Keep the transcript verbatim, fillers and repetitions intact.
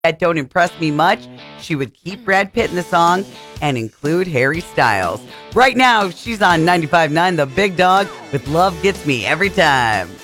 that don't impress me much, she would keep Brad Pitt in the song and include Harry Styles. Right now, she's on ninety-five point nine The Big Dog with Love Gets Me Every Time.